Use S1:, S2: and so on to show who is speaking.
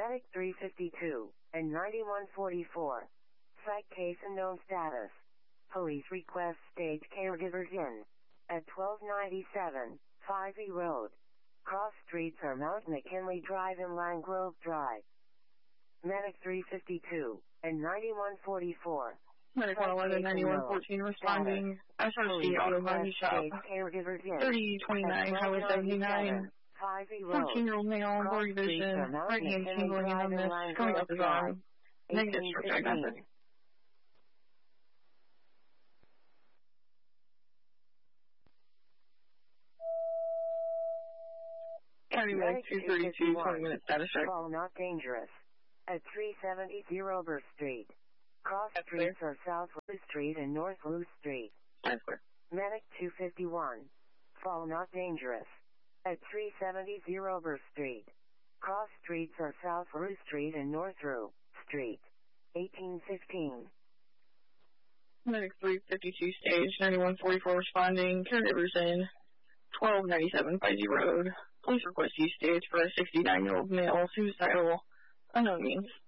S1: Medic 352 and 9144. Psych case unknown status. Police request stage caregivers in. At 1297, 5E Road. Cross streets are Mount McKinley Drive and Langgrove Drive. Medic 352 and 9144.
S2: Medic 111, 9114 responding. SRC Auto Body Shop. 3029 Highway 79. 14-year-old male, blurry vision, right hand tingling and numbness, coming up his arm. Negative for diagnosis. County Medic 232, 20-minute status check.
S1: Call not dangerous. At 370 Robert Street. Cross streets are South Lou Street and North Lou Street. Medic 251. Fall not dangerous. At 370 Robert Street. Cross streets are South Rue Street and North Rue Street. 1815.
S2: Medic 352 stage, 9144 responding. Caregivers in 1297 Feisy Road. Police request use stage for a 69-year-old male suicidal. Unknown means.